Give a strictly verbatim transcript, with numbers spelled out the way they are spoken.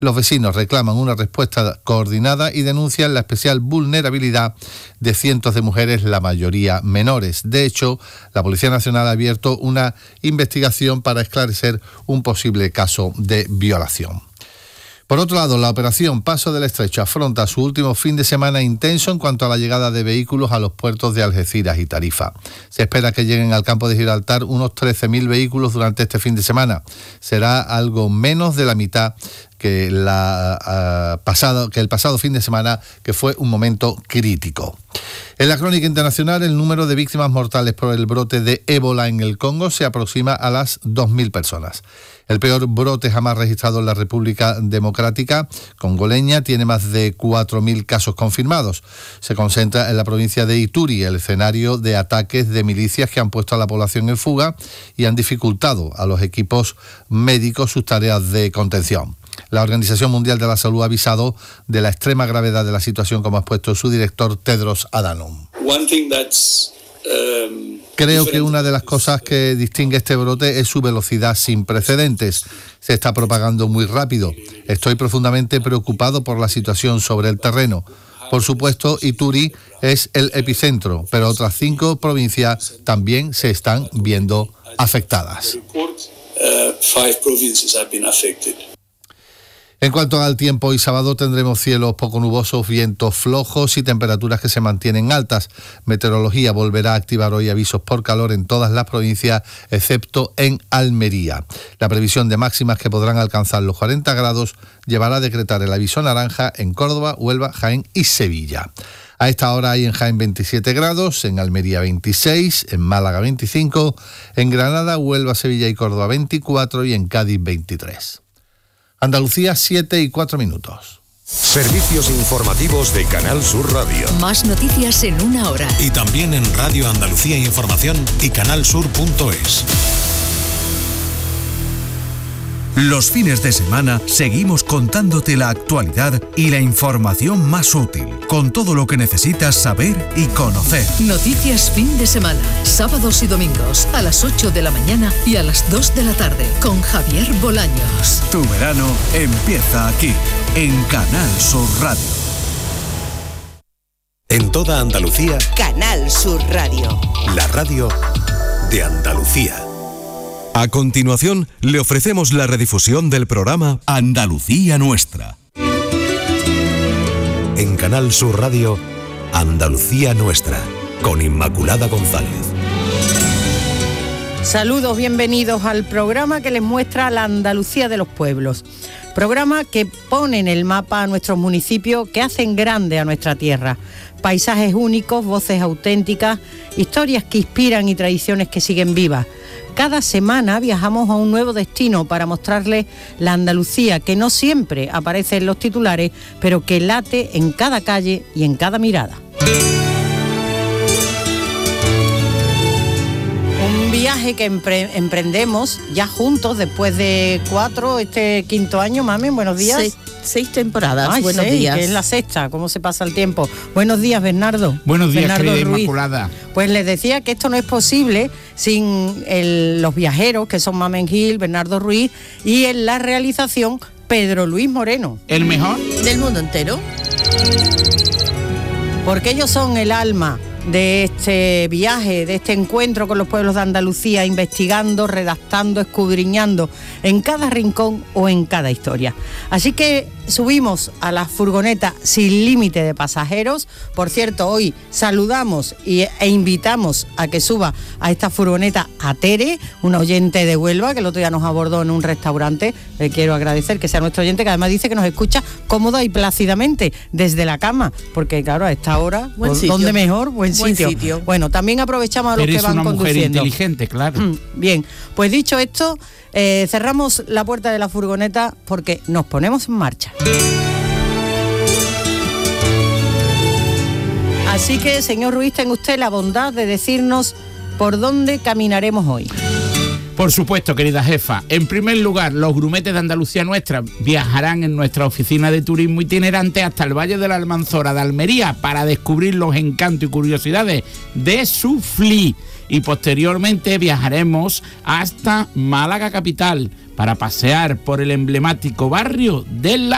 Los vecinos reclaman una respuesta coordinada y denuncian la especial vulnerabilidad de cientos de mujeres, la mayoría menores. De hecho, la Policía Nacional ha abierto una investigación para esclarecer un posible caso de violación. Por otro lado, la operación Paso del Estrecho afronta su último fin de semana intenso en cuanto a la llegada de vehículos a los puertos de Algeciras y Tarifa. Se espera que lleguen al campo de Gibraltar unos trece mil vehículos durante este fin de semana. Será algo menos de la mitad que, la, uh, pasado, que el pasado fin de semana, que fue un momento crítico. En la crónica internacional, el número de víctimas mortales por el brote de ébola en el Congo se aproxima a las dos mil personas. El peor brote jamás registrado en la República Democrática Congoleña tiene más de cuatro mil casos confirmados. Se concentra en la provincia de Ituri, el escenario de ataques de milicias que han puesto a la población en fuga y han dificultado a los equipos médicos sus tareas de contención. La Organización Mundial de la Salud ha avisado de la extrema gravedad de la situación, como ha expuesto su director Tedros Adhanom. One thing that's, um... Creo que una de las cosas que distingue este brote es su velocidad sin precedentes. Se está propagando muy rápido. Estoy profundamente preocupado por la situación sobre el terreno. Por supuesto, Ituri es el epicentro, pero otras cinco provincias también se están viendo afectadas. En cuanto al tiempo, hoy sábado tendremos cielos poco nubosos, vientos flojos y temperaturas que se mantienen altas. Meteorología volverá a activar hoy avisos por calor en todas las provincias, excepto en Almería. La previsión de máximas, que podrán alcanzar los cuarenta grados, llevará a decretar el aviso naranja en Córdoba, Huelva, Jaén y Sevilla. A esta hora hay en Jaén veintisiete grados, en Almería veintiséis, en Málaga veinticinco, en Granada, Huelva, Sevilla y Córdoba veinticuatro y en Cádiz veintitrés. Andalucía, siete y cuatro minutos. Servicios informativos de Canal Sur Radio. Más noticias en una hora. Y también en Radio Andalucía Información y canal sur punto es. Los fines de semana seguimos contándote la actualidad y la información más útil, con todo lo que necesitas saber y conocer. Noticias fin de semana, sábados y domingos, a las ocho de la mañana y a las dos de la tarde, con Javier Bolaños. Tu verano empieza aquí, en Canal Sur Radio. En toda Andalucía, Canal Sur Radio. La radio de Andalucía. A continuación, le ofrecemos la redifusión del programa Andalucía Nuestra. En Canal Sur Radio, Andalucía Nuestra, con Inmaculada González. Saludos, bienvenidos al programa que les muestra la Andalucía de los pueblos. Programa que pone en el mapa a nuestros municipios, que hacen grande a nuestra tierra. Paisajes únicos, voces auténticas, historias que inspiran y tradiciones que siguen vivas. Cada semana viajamos a un nuevo destino para mostrarles la Andalucía que no siempre aparece en los titulares, pero que late en cada calle y en cada mirada. Un viaje que empre- emprendemos ya juntos después de cuatro, este quinto año, mami, buenos días. Seis, seis temporadas, Ay, buenos seis, días. que es la sexta, cómo se pasa el tiempo. Buenos días, Bernardo. Buenos días, Bernardo querida Ruiz. Inmaculada. Pues les decía que esto no es posible sin el, los viajeros, que son Mamen Gil, Bernardo Ruiz, y en la realización Pedro Luis Moreno. ¿El mejor? Del mundo entero. Porque ellos son el alma de este viaje, de este encuentro con los pueblos de Andalucía, investigando, redactando, escudriñando en cada rincón o en cada historia. Así que subimos a la furgoneta sin límite de pasajeros. Por cierto, hoy saludamos y, e invitamos a que suba a esta furgoneta a Tere, una oyente de Huelva que el otro día nos abordó en un restaurante. Le quiero agradecer que sea nuestro oyente, que además dice que nos escucha cómoda y plácidamente desde la cama, porque claro, a esta hora, Buen sitio. ¿dónde mejor? Buen Buen sitio. sitio. Bueno, también aprovechamos a los Eres que van una conduciendo. mujer inteligente, claro. Bien, pues dicho esto, eh, cerramos la puerta de la furgoneta porque nos ponemos en marcha. Así que, señor Ruiz, tenga usted la bondad de decirnos por dónde caminaremos hoy. Por supuesto, querida jefa. En primer lugar, los grumetes de Andalucía Nuestra viajarán en nuestra oficina de turismo itinerante hasta el Valle de la Almanzora de Almería para descubrir los encantos y curiosidades de su F L I. Y posteriormente viajaremos hasta Málaga capital para pasear por el emblemático barrio de La